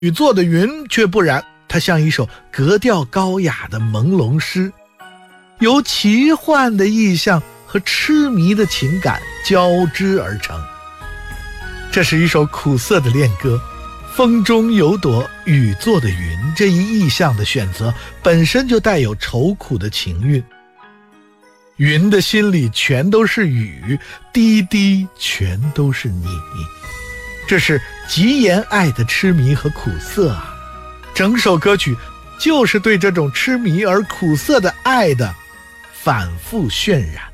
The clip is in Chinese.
雨做的云却不然，它像一首格调高雅的朦胧诗，由奇幻的意象和痴迷的情感交织而成。这是一首苦涩的恋歌，风中有朵雨做的云，这一意象的选择本身就带有愁苦的情韵。云的心里全都是雨，滴滴全都是你。这是极言爱的痴迷和苦涩啊！整首歌曲就是对这种痴迷而苦涩的爱的反复渲染。